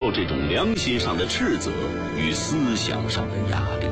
受这种良心上的斥责与思想上的压力。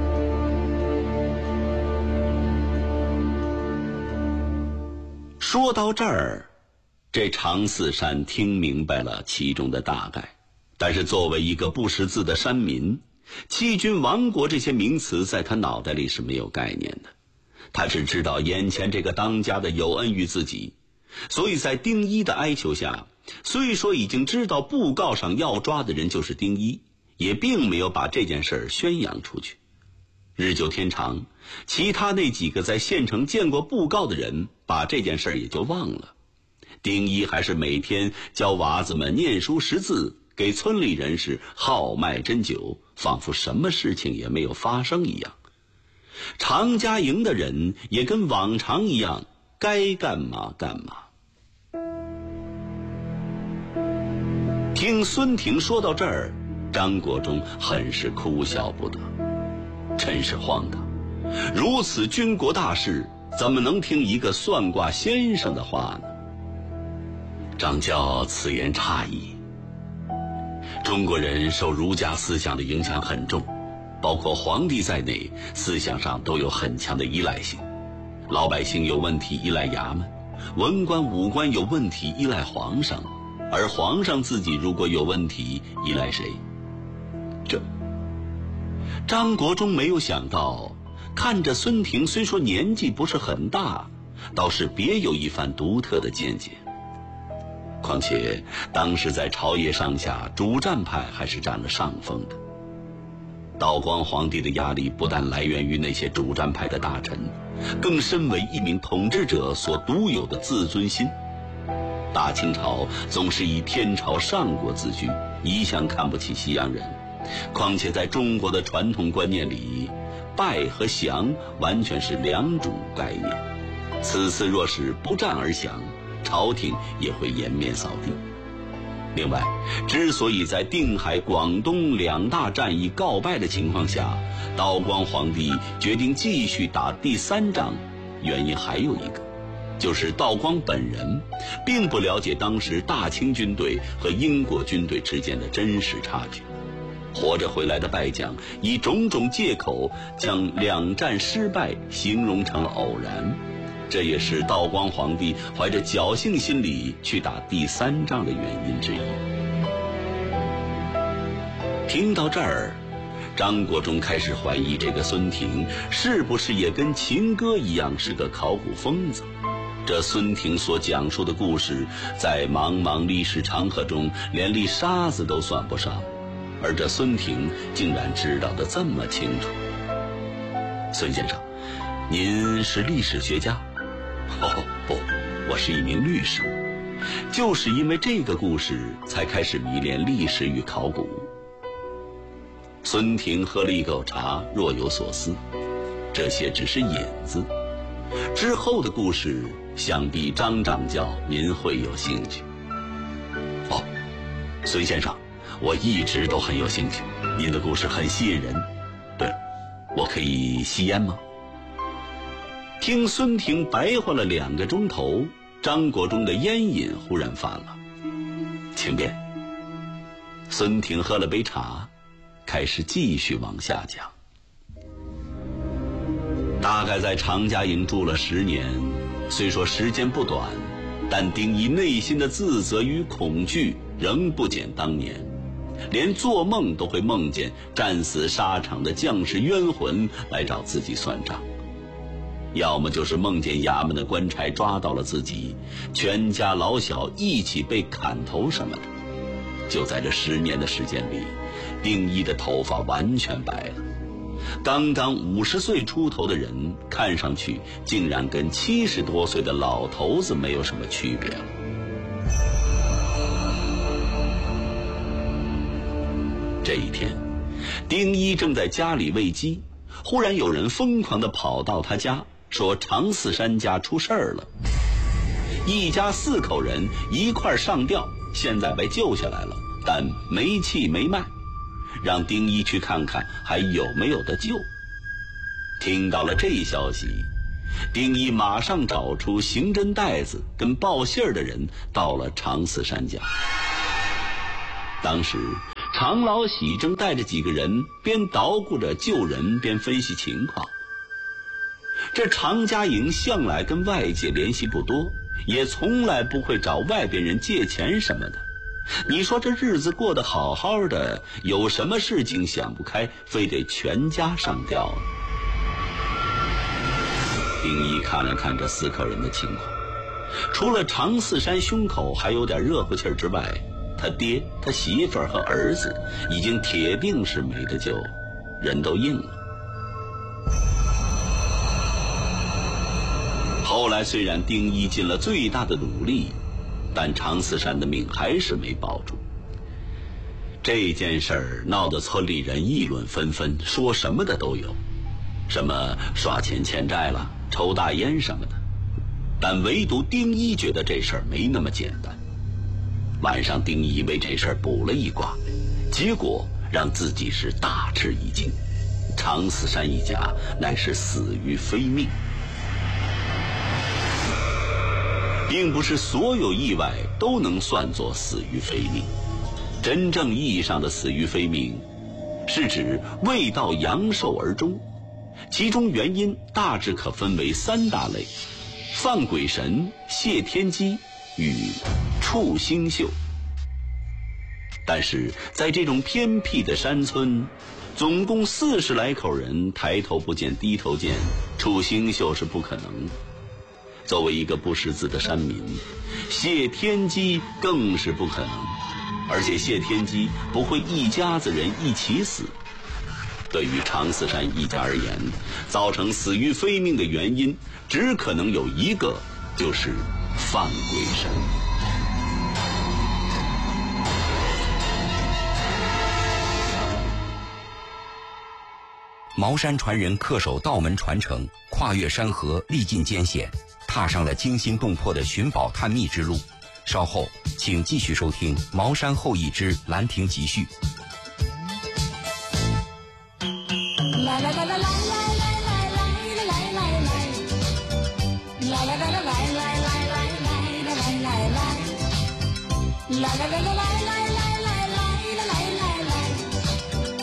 说到这儿，这常四山听明白了其中的大概，但是作为一个不识字的山民，欺君亡国这些名词在他脑袋里是没有概念的。他只知道眼前这个当家的有恩于自己，所以在丁一的哀求下，虽说已经知道布告上要抓的人就是丁一，也并没有把这件事宣扬出去。日久天长，其他那几个在县城见过布告的人把这件事也就忘了。丁一还是每天教娃子们念书识字，给村里人士号脉针灸，仿佛什么事情也没有发生一样。常家营的人也跟往常一样，该干嘛干嘛。听孙婷说到这儿，张国忠很是哭笑不得，真是荒唐，如此军国大事，怎么能听一个算卦先生的话呢？张教此言差矣。中国人受儒家思想的影响很重，包括皇帝在内，思想上都有很强的依赖性。老百姓有问题依赖衙门，文官武官有问题依赖皇上，而皇上自己如果有问题依赖谁？张国忠没有想到，看着孙婷虽说年纪不是很大，倒是别有一番独特的见解。况且当时在朝野上下，主战派还是占了上风的。道光皇帝的压力不但来源于那些主战派的大臣，更身为一名统治者所独有的自尊心。大清朝总是以天朝上国自居，一向看不起西洋人，况且在中国的传统观念里，败和降完全是两种概念。此次若是不战而降，朝廷也会颜面扫地。另外，之所以在定海、广东两大战役告败的情况下，道光皇帝决定继续打第三仗，原因还有一个，就是道光本人并不了解当时大清军队和英国军队之间的真实差距。活着回来的败将以种种借口将两战失败形容成了偶然，这也是道光皇帝怀着侥幸心理去打第三仗的原因之一。听到这儿，张国忠开始怀疑这个孙婷是不是也跟秦歌一样是个考古疯子。这孙婷所讲述的故事，在茫茫历史长河中连粒沙子都算不上，而这孙婷竟然知道得这么清楚。孙先生，您是历史学家？不，我是一名律师。就是因为这个故事，才开始迷恋历史与考古。孙婷喝了一口茶，若有所思。这些只是引子，之后的故事，想必张掌教您会有兴趣。孙先生，我一直都很有兴趣，您的故事很吸引人。对了，我可以吸烟吗？听孙婷白话了2个钟头，张国忠的烟瘾忽然犯了。请便。孙婷喝了杯茶，开始继续往下讲。大概在常家营住了10年，虽说时间不短，但丁一内心的自责与恐惧仍不减当年，连做梦都会梦见战死沙场的将士冤魂来找自己算账，要么就是梦见衙门的官差抓到了自己，全家老小一起被砍头什么的。就在这10年的时间里，丁一的头发完全白了，刚刚50岁出头的人看上去竟然跟70多岁的老头子没有什么区别了。这一天，丁一正在家里喂鸡，忽然有人疯狂地跑到他家，说常四山家出事儿了，一家4口人一块上吊，现在被救下来了，但没气没脉，让丁一去看看还有没有得救。听到了这一消息，丁一马上找出刑侦袋子跟报信儿的人到了常四山家。当时常老喜正带着几个人边捣鼓着救人边分析情况。这常家营向来跟外界联系不多，也从来不会找外边人借钱什么的。你说这日子过得好好的，有什么事情想不开，非得全家上吊呢？丁一看了看这4口人的情况，除了常四山胸口还有点热乎气儿之外，他爹、他媳妇儿和儿子已经铁定是没得救，人都硬了。后来虽然丁一尽了最大的努力，但常四山的命还是没保住。这件事儿闹得村里人议论纷纷，说什么的都有，什么刷钱欠债了、抽大烟什么的，但唯独丁一觉得这事儿没那么简单。晚上丁一为这事儿卜了一卦，结果让自己是大吃一惊，常四山一家乃是死于非命。并不是所有意外都能算作死于非命，真正意义上的死于非命是指未到阳寿而终，其中原因大致可分为3大类：犯鬼神、泄天机与触星宿。但是在这种偏僻的山村，总共40来口人，抬头不见低头见，触星宿是不可能的。作为一个不识字的山民，泄天机更是不可能，而且泄天机不会一家子人一起死。对于常四山一家而言，造成死于非命的原因只可能有一个，就是犯鬼神。 茅山传人恪守道门传承，跨越山河，历尽艰险，踏上了惊心动魄的寻宝探秘之路。稍后请继续收听《茅山后裔之兰亭集序》。 来来来来来来来来来来来来，来来来来来来来来来来来来，来来来来来来。